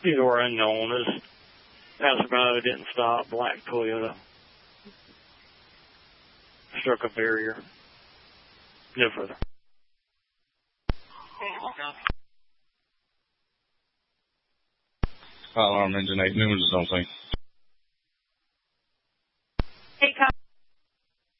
These were unknown. As Alcerado didn't stop. Black Toyota struck a barrier. No further. Fire alarm engine 8, Newman's zone thing.